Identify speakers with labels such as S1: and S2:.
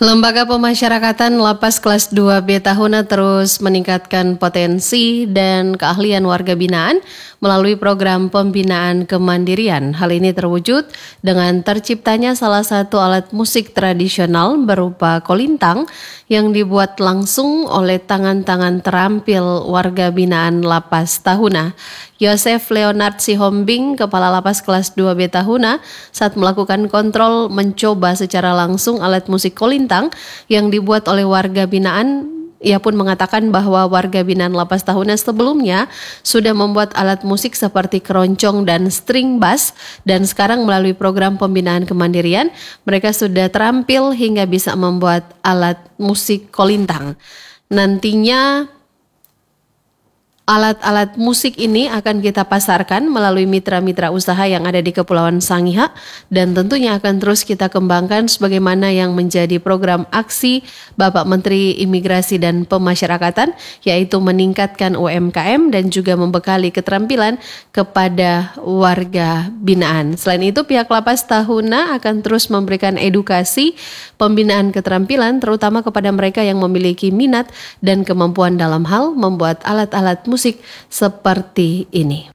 S1: Lembaga Pemasyarakatan Lapas Kelas 2B Tahuna terus meningkatkan potensi dan keahlian warga binaan melalui program pembinaan kemandirian. Hal ini terwujud dengan terciptanya salah satu alat musik tradisional berupa kolintang yang dibuat langsung oleh tangan-tangan terampil warga binaan Lapas Tahuna. Yosef Leonard Sihombing, Kepala Lapas Kelas 2B Tahuna, saat melakukan kontrol mencoba secara langsung alat musik kolintang yang dibuat oleh warga binaan. Ia pun mengatakan bahwa warga binaan Lapas Tahuna sebelumnya sudah membuat alat musik seperti keroncong dan string bass, dan sekarang melalui program pembinaan kemandirian, mereka sudah terampil hingga bisa membuat alat musik kolintang. Nantinya alat-alat musik ini akan kita pasarkan melalui mitra-mitra usaha yang ada di Kepulauan Sangihe, dan tentunya akan terus kita kembangkan sebagaimana yang menjadi program aksi Bapak Menteri Imigrasi dan Pemasyarakatan, yaitu meningkatkan UMKM dan juga membekali keterampilan kepada warga binaan. Selain itu, pihak Lapas Tahuna akan terus memberikan edukasi pembinaan keterampilan terutama kepada mereka yang memiliki minat dan kemampuan dalam hal membuat alat-alat musik seperti ini.